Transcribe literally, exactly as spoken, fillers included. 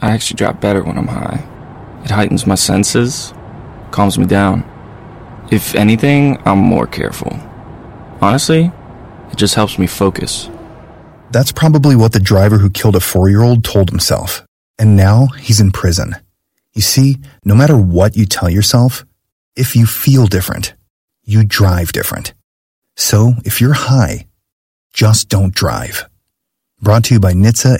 I actually drive better when I'm high. It heightens my senses, calms me down. If anything, I'm more careful. Honestly, it just helps me focus. That's probably what the driver who killed a four-year-old told himself. And now he's in prison. You see, no matter what you tell yourself, if you feel different, you drive different. So if you're high, just don't drive. Brought to you by N H T S A